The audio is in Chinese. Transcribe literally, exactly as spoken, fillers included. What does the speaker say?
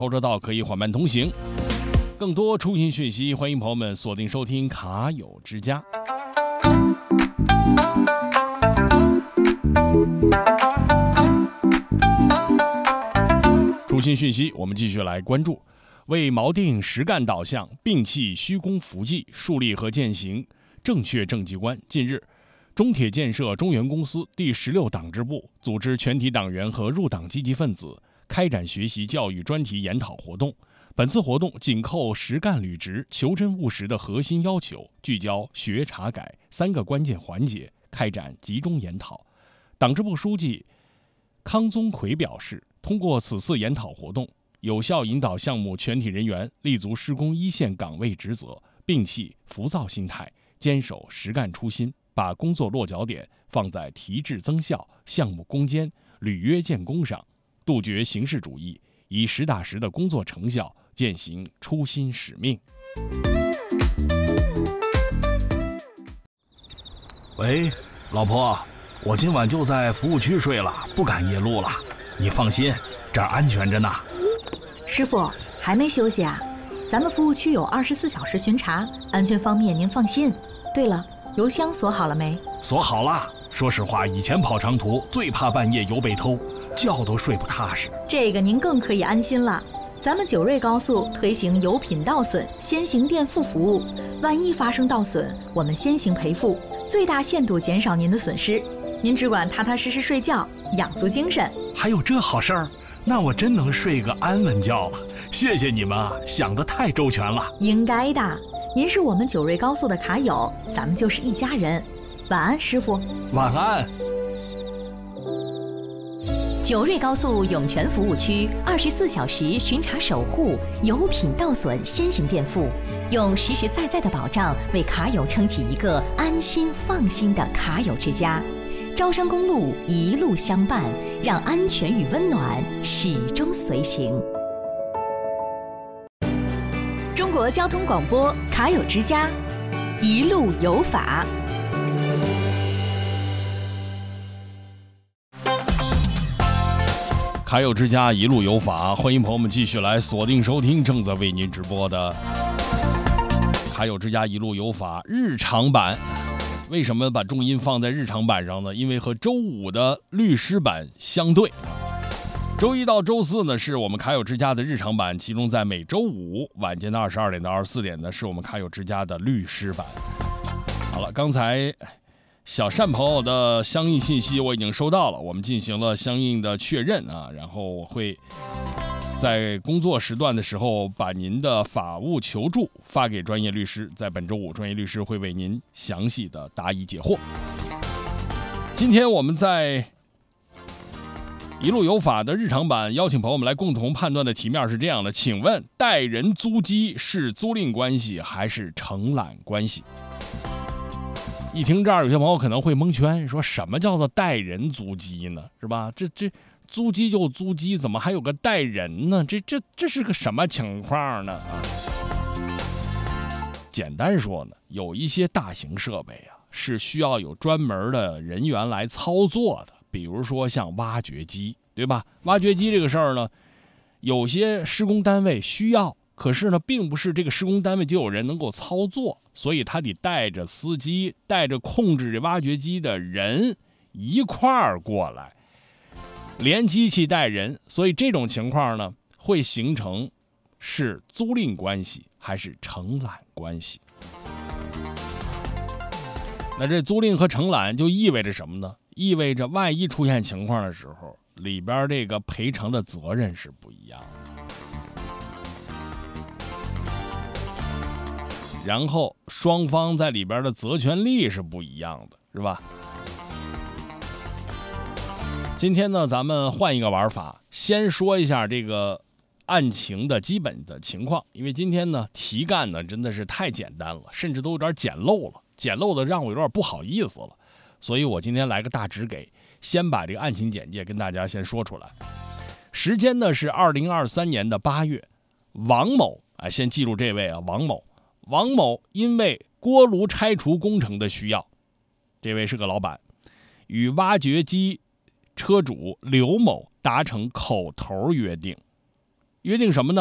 后车道可以缓慢通行。更多出行讯息，欢迎朋友们锁定收听卡友之家。出行讯息，我们继续来关注。为锚定实干导向，摒弃虚功浮绩，树立和践行正确政绩观，近日中铁建设中原公司第十六党支部组织全体党员和入党积极分子开展学习教育专题研讨活动。本次活动紧扣实干履职、求真务实的核心要求，聚焦学查改三个关键环节，开展集中研讨。党支部书记康宗奎表示，通过此次研讨活动，有效引导项目全体人员立足施工一线岗位职责，摒弃浮躁心态，坚守实干初心，把工作落脚点放在提质增效、项目攻坚、履约建功上，杜绝形式主义，以实打实的工作成效践行初心使命。 喂，老婆，我今晚就在服务区睡了，不赶夜路了。你放心，这儿安全着呢。 师傅，还没休息啊？咱们服务区有二十四小时巡查，安全方面您放心。对了，油箱锁好了没？ 锁好了。说实话，以前跑长途最怕半夜油被偷，觉都睡不踏实。 这个您更可以安心了。咱们九瑞高速推行油品倒损先行垫付服务，万一发生倒损，我们先行赔付，最大限度减少您的损失。您只管踏踏实实睡觉，养足精神。 还有这好事儿？那我真能睡个安稳觉了。谢谢你们啊，想得太周全了。 应该的，您是我们九瑞高速的卡友，咱们就是一家人。晚安，师傅。 晚安。 九瑞高速涌泉服务区二十四小时巡查守护，油品倒损先行垫付，用实实在在的保障为卡友撑起一个安心放心的卡友之家。招商公路一路相伴，让安全与温暖始终随行。 中国交通广播卡友之家，一路有法。 卡友之家一路有法，欢迎朋友们继续来锁定收听正在为您直播的卡友之家一路有法日常版。为什么把重音放在日常版上呢？因为和周五的律师版相对。周一到周四呢是我们卡友之家的日常版，其中在每周五晚间的二十二点到二十四点呢是我们卡友之家的律师版。好了，刚才小单朋友的相应信息我已经收到了，我们进行了相应的确认啊，然后我会在工作时段的时候把您的法务求助发给专业律师，在本周五专业律师会为您详细的答疑解惑。今天我们在一路有法的日常版邀请朋友们来共同判断的题面是这样的，请问代人租机是租赁关系还是承揽关系？一听这儿，有些朋友可能会蒙圈，说什么叫做代人租机呢？是吧？这这租机就租机，怎么还有个代人呢？这这这是个什么情况呢？啊，简单说呢，有一些大型设备啊，是需要有专门的人员来操作的，比如说像挖掘机，对吧？挖掘机这个事儿呢，有些施工单位需要。可是呢，并不是这个施工单位就有人能够操作，所以他得带着司机，带着控制这挖掘机的人一块儿过来，连机器带人，所以这种情况呢，会形成是租赁关系还是承揽关系。那这租赁和承揽就意味着什么呢？意味着万一出现情况的时候，里边这个赔偿的责任是不一样的。然后双方在里边的责权利是不一样的，是吧？今天呢，咱们换一个玩法，先说一下这个案情的基本的情况，因为今天呢题干呢真的是太简单了，甚至都有点简陋了，简陋的让我有点不好意思了，所以我今天来个大直给，先把这个案情简介跟大家先说出来。时间呢是二零二三年的八月，王某啊，先记住这位啊，王某。王某因为锅炉拆除工程的需要，这位是个老板，与挖掘机车主刘某达成口头约定， 约定什么呢？